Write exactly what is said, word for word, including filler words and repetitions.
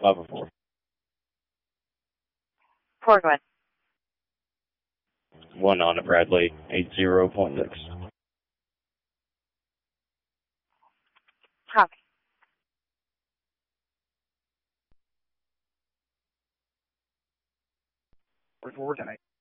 Lava four. Four, go ahead. One on it, Bradley. Eight zero point six. Copy. Four four tonight.